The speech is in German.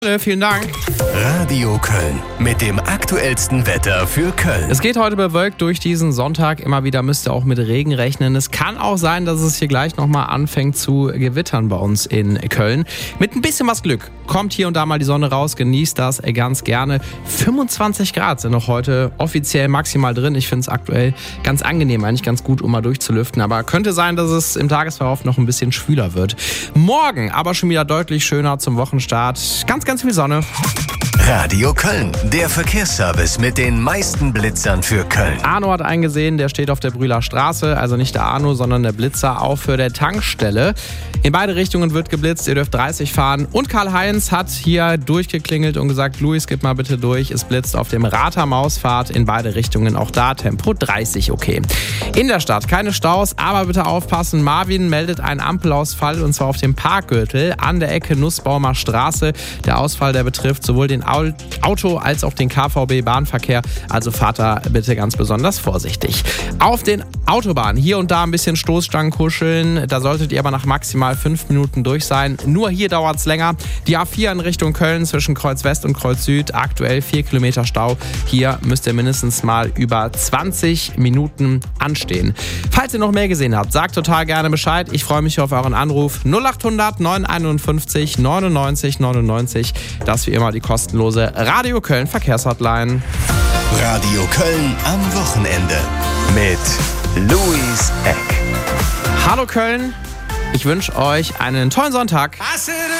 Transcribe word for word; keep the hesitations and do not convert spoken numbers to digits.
Vielen Dank. Radio Köln mit dem aktuellsten Wetter für Köln. Es geht heute bewölkt durch diesen Sonntag. Immer wieder müsst ihr auch mit Regen rechnen. Es kann auch sein, dass es hier gleich nochmal anfängt zu gewittern bei uns in Köln. Mit ein bisschen was Glück kommt hier und da mal die Sonne raus. Genießt das ganz gerne. fünfundzwanzig Grad sind noch heute offiziell maximal drin. Ich finde es aktuell ganz angenehm, eigentlich ganz gut, um mal durchzulüften. Aber könnte sein, dass es im Tagesverlauf noch ein bisschen schwüler wird. Morgen aber schon wieder deutlich schöner zum Wochenstart. Ganz, ganz viel Sonne. Radio Köln, der Verkehrsservice mit den meisten Blitzern für Köln. Arno hat einen gesehen, der steht auf der Brühler Straße, also nicht der Arno, sondern der Blitzer, auch für der Tankstelle. In beide Richtungen wird geblitzt, ihr dürft dreißig fahren. Und Karl-Heinz hat hier durchgeklingelt und gesagt, Luis, gib mal bitte durch. Es blitzt auf dem Rather-Mausfahrt in beide Richtungen, auch da Tempo dreißig, okay. In der Stadt keine Staus, aber bitte aufpassen. Marvin meldet einen Ampelausfall und zwar auf dem Parkgürtel an der Ecke Nussbaumer Straße. Der Ausfall, der betrifft sowohl den Auto- als auch den K V B-Bahnverkehr. Also fahrt da bitte ganz besonders vorsichtig. Auf den Autobahnen hier und da ein bisschen Stoßstangen kuscheln. Da solltet ihr aber nach maximal fünf Minuten durch sein. Nur hier dauert es länger. Die A vier in Richtung Köln zwischen Kreuz West und Kreuz Süd. Aktuell vier Kilometer Stau. Hier müsst ihr mindestens mal über zwanzig Minuten anstehen. Falls ihr noch mehr gesehen habt, sagt total gerne Bescheid. Ich freue mich auf euren Anruf. null acht hundert neunhunderteinundfünfzig neunundneunzig neunundneunzig. Das wie immer die kostenlose Radio Köln Verkehrshotline. Radio Köln am Wochenende mit Luis Eck. Hallo Köln, ich wünsche euch einen tollen Sonntag.